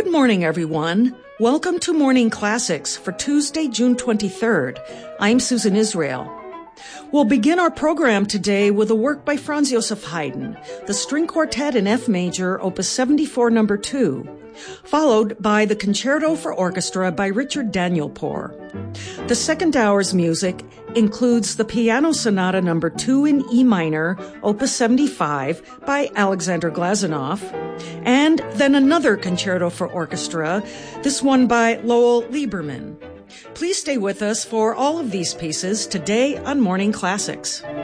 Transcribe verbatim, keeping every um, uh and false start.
Good morning, everyone. Welcome to Morning Classics for Tuesday, June twenty-third. I'm Susan Israel. We'll begin our program today with a work by Franz Joseph Haydn, the String Quartet in F Major, Opus seventy-four, number two, followed by the Concerto for Orchestra by Richard Danielpour. The second hour's music includes the Piano Sonata number two in E minor, Opus seventy-five by Alexander Glazunov, and then another Concerto for Orchestra, this one by Lowell Lieberman. Please stay with us for all of these pieces today on Morning Classics.